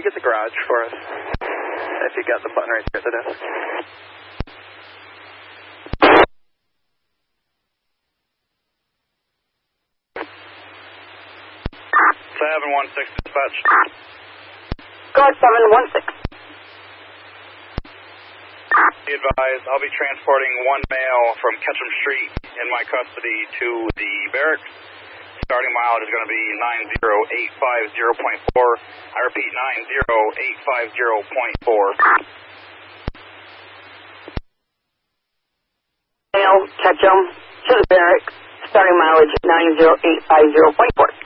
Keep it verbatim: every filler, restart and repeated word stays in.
you get the garage for us? If you got the button right there at the desk. seven one six dispatch. Guard seven one six. Be advised, I'll be transporting one male from Ketchum Street in my custody to the barracks. Starting mileage is going to be nine zero eight five zero point four. I repeat, nine zero eight five zero point four. Male, Ketchum, to the barracks. Starting mileage nine zero eight five zero point four.